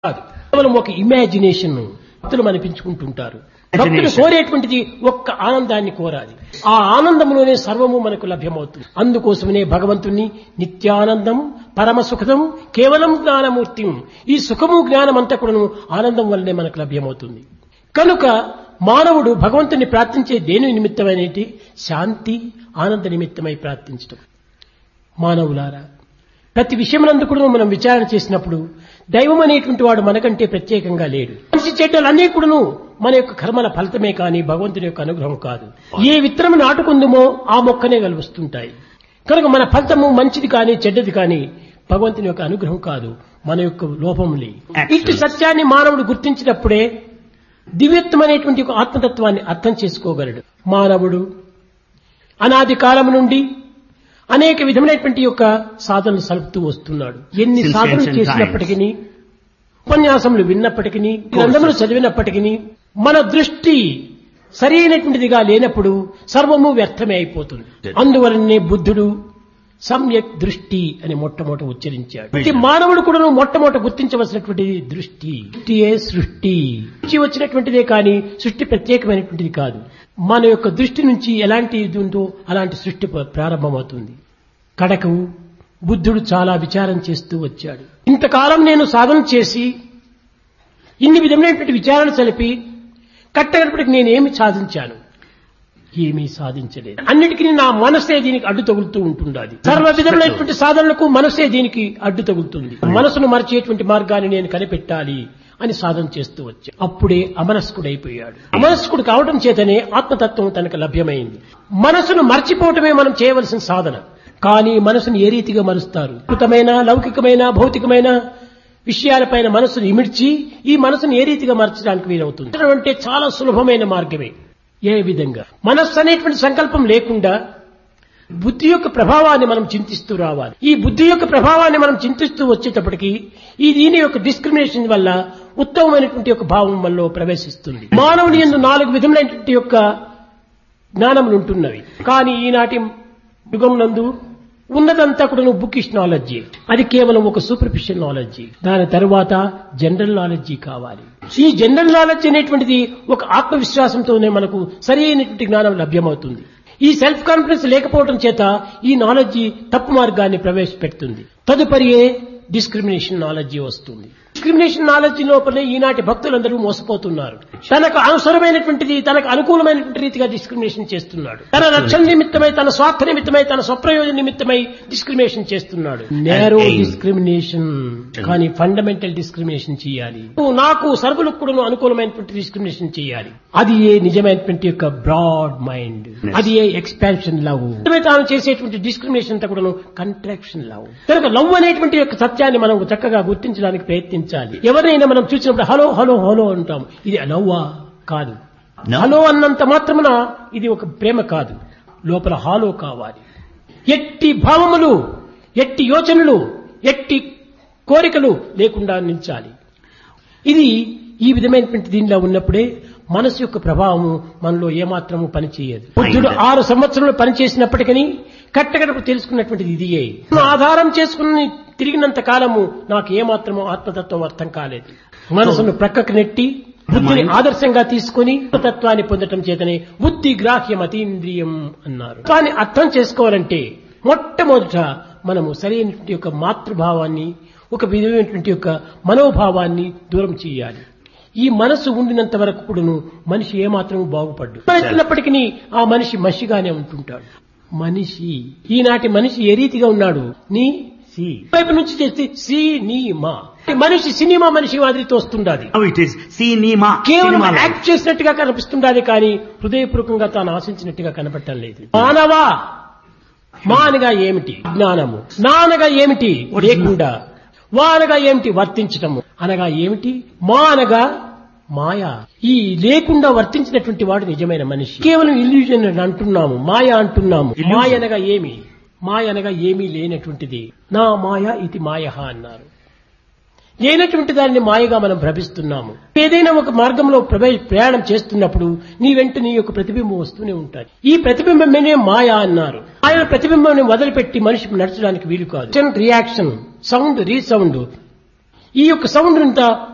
కాదు, కేవలం ఒక ఇమాజినేషన్ భక్తులు అనిపించుకుంటుంటారు. భక్తులు కోరేటువంటిది ఒక్క ఆనందాన్ని కోరాలి. ఆ ఆనందంలోనే సర్వము మనకు లభ్యమవుతుంది. అందుకోసమనే భగవంతుణ్ణి నిత్యానందం పరమ సుఖదం కేవలం జ్ఞానమూర్తి, ఈ సుఖము జ్ఞానం అంతా కూడా ఆనందం వల్లనే మనకు లభ్యమవుతుంది. కనుక మానవుడు భగవంతుని ప్రార్థించే దేని నిమిత్తమైనటి శాంతి ఆనంద నిమిత్తమై ప్రార్థించటం. మానవులారా, ప్రతి విషయమునందు కూడా మనం విచారణ చేసినప్పుడు దైవం అనేటువంటి వాడు మనకంటే ప్రత్యేకంగా లేడు. మనిషి చెడ్డలన్నీ కూడాను మన యొక్క కర్మల ఫలితమే కానీ భగవంతుని యొక్క అనుగ్రహం కాదు. ఏ విత్తనం నాటుకుందుమో ఆ మొక్కనే కలుస్తుంటాయి. కనుక మన ఫలితము మంచిది కానీ చెడ్డది కానీ భగవంతుని యొక్క అనుగ్రహం కాదు, మన యొక్క లోపములే. ఇట్టి సత్యాన్ని మానవుడు గుర్తించినప్పుడే దివ్యత్వమైనటువంటి ఒక ఆత్మతత్వాన్ని అర్థం చేసుకోగలడు. మానవుడు అనాది కాలం నుండి అనేక విధమైనటువంటి యొక్క సాధనలు సలుపుతూ వస్తున్నాడు. ఎన్ని సాధనలు చేసినప్పటికీ, ఉపన్యాసములు విన్నప్పటికీ, గ్రంథములు చదివినప్పటికీ మన దృష్టి సరైనటువంటిదిగా లేనప్పుడు సర్వము వ్యర్థమే అయిపోతుంది. అందువలనే బుద్ధుడు సమ్యక్ దృష్టి అని మొట్టమొదట ఉచ్చరించాడు. ప్రతి మానవుడు కూడా మొట్టమొదట గుర్తించవలసినటువంటిది దృష్టి. దృష్టియే సృష్టి వచ్చినటువంటిదే కానీ సృష్టి ప్రత్యేకమైనటువంటిది కాదు. మన యొక్క దృష్టి నుంచి ఎలాంటి ఇది ఉందో అలాంటి సృష్టి ప్రారంభమవుతుంది. కడకు బుద్ధుడు చాలా విచారం చేస్తూ వచ్చాడు. ఇంతకాలం నేను సాధన చేసి ఇన్ని విధమైనటువంటి విచారణ చలిపి కట్టగడపటికి నేనేమి సాధించాను? ఏమీ సాధించలేదు. అన్నిటికీ నా మనసే దీనికి అడ్డు తగులుతూ ఉంటుండాలి. సర్వ విధములైనటువంటి సాధనలకు మనసే దీనికి అడ్డు తగులుతుంది. మనసును మరిచేటువంటి మార్గాన్ని నేను కనిపెట్టాలి అని సాధన చేస్తూ వచ్చా. అప్పుడే అమనస్కుడైపోయాడు. అమనస్కుడు కావడం చేతనే ఆత్మతత్వం తనకు లభ్యమైంది. మనసును మర్చిపోవటమే మనం చేయవలసిన సాధన. కానీ మనసును ఏ రీతిగా మరుస్తారు? కృతమైన లౌకికమైన భౌతికమైన విషయాలపైన మనసును ఇమిడ్చి ఈ మనసును ఏ రీతిగా మార్చడానికి వీలవుతుంది అంటే చాలా సులభమైన మార్గమే. ఏ విధంగా? మనస్సు అనేటువంటి సంకల్పం లేకుండా బుద్ధి యొక్క ప్రభావాన్ని మనం చింతిస్తూ రావాలి. ఈ బుద్ధి యొక్క ప్రభావాన్ని మనం చింతిస్తూ వచ్చేటప్పటికి ఈ దీని యొక్క డిస్క్రిమినేషన్ వల్ల ఉత్తమమైనటువంటి యొక్క భావం వల్ల ప్రవేశిస్తుంది. మానవుని యందు 4 విధములైనటువంటి యొక్క జ్ఞానములు ఉంటున్నవి. కానీ ఈనాటి యుగమునందు ఉన్నదంతా కూడా బుకిష్ నాలెడ్జీ. అది కేవలం ఒక సూపర్ఫిషియల్ నాలెడ్జీ. దాని తరువాత జనరల్ నాలెడ్జీ కావాలి. ఈ జనరల్ నాలెడ్జ్ అనేటువంటిది ఒక ఆత్మవిశ్వాసంతోనే మనకు సరైనటువంటి జ్ఞానం లభ్యమవుతుంది. ఈ సెల్ఫ్ కాన్ఫిడెన్స్ లేకపోవడం చేత ఈ నాలెడ్జీ తప్పు మార్గాన్ని ప్రవేశపెడుతుంది. తదుపరియే డిస్క్రిమినేషన్ నాలెడ్జీ వస్తుంది. డిస్క్రిమినేషన్ నాలెడ్జీ లోపలనే ఈనాటి భక్తులందరూ మోసపోతున్నారు. తనకు అవసరమైనటువంటిది తనకు అనుకూలమైనటువంటి రీతిగా డిస్క్రిమినేషన్ చేస్తున్నాడు. తన రక్షణ నిమిత్తమై, తన స్వార్థ నిమిత్తమై, తన స్వప్రయోజన నిమిత్తమై డిస్క్రిమినేషన్ చేస్తున్నాడు. Narrow discrimination. కానీ ఫండమెంటల్ డిస్క్రిమినేషన్ చేయాలి. నాకు సర్వులకు కూడా అనుకూలమైనటువంటి డిస్క్రిమినేషన్ చేయాలి. అది ఏ నిజమైనటువంటి యొక్క బ్రాడ్ మైండ్. అది ఏ ఎక్స్పాన్షన్ లవ్. తాను చేసేటువంటి డిస్క్రిమినేషన్ అంతా కూడా కంట్రాక్షన్ లవ్. కనుక లవ్ అనేటువంటి యొక్క సత్యాన్ని మనం చక్కగా గుర్తించడానికి ప్రయత్నించాలి. ఎవరైనా మనం చూసినప్పుడు హలో హలో హలో అంటాం. ఇది లవ్వా? కాదు. హలో అన్నంత మాత్రమున ఇది ఒక ప్రేమ కాదు. లోపల హాలో కావాలి. ఎట్టి భావములు, ఎట్టి యోచనలు, ఎట్టి కోరికలు లేకుండా నిలిచాలి. ఇది ఈ విధమైనటువంటి దీనిలో ఉన్నప్పుడే మనసు యొక్క ప్రభావము మనలో ఏమాత్రము పనిచేయదు. బుద్ధుడు 6 సంవత్సరాలు పనిచేసినప్పటికీ కట్టగడపు తెలుసుకున్నటువంటిది ఇదియే. ఆధారం చేసుకుని తిరిగినంత కాలము నాకు ఏమాత్రము ఆత్మతత్వం అర్థం కాలేదు. మనసును ప్రక్కకు నెట్టి బుద్ధిని ఆదర్శంగా తీసుకుని తత్వాన్ని పొందటం చేతనే బుద్ధి గ్రాహ్యం అతీంద్రియం అన్నారు. కానీ అర్థం చేసుకోవాలంటే మొట్టమొదట మనము సరైనటువంటి యొక్క మాతృభావాన్ని, ఒక విధమైనటువంటి యొక్క మనోభావాన్ని దూరం చేయాలి. ఈ మనసు ఉండినంత వరకు కూడాను మనిషి ఏమాత్రం బాగుపడ్డు. వచ్చినప్పటికీ ఆ మనిషి మనిషిగానే ఉంటుంటాడు. మనిషి ఈనాటి మనిషి ఏ రీతిగా ఉన్నాడు? నీ సి వైపు నుంచి చేస్తే సి నీ మా. మనిషి సినిమా మనిషి మాదిరితో వస్తుండాలి. కేవలం యాక్ట్ చేసినట్టుగా కనిపిస్తుండాలి కానీ హృదయపూర్వకంగా తాను ఆశించినట్టుగా కనపడటం లేదు. మానవా, మా అనగా ఏమిటి? జ్ఞానము. నా అనగా ఏమిటి? లేకుండా. వా అనగా ఏమిటి? వర్తించటము అనగా ఏమిటి? మా అనగా మాయా. ఈ లేకుండా వర్తించినటువంటి వాడు నిజమైన మనిషి. కేవలం ఇల్యూజన్ అంటున్నాము, మాయ అంటున్నాము. మాయ అనగా ఏమి? మాయ అనగా ఏమీ లేనటువంటిది. నా మాయ ఇది మాయ అన్నారు. లేనటువంటి దానిని మాయగా మనం భ్రమిస్తున్నాము. ఏదైనా ఒక మార్గంలో ప్రయాణం చేస్తున్నప్పుడు నీ వెంట నీ యొక్క ప్రతిబింబం వస్తూనే ఉంటాయి. ఈ ప్రతిబింబమే మాయ అన్నారు. ఆయన ప్రతిబింబాన్ని వదిలిపెట్టి మనిషి నడచడానికి వీలు కాదు. Reaction, sound, resound. ఈ యొక్క సౌండ్ అంతా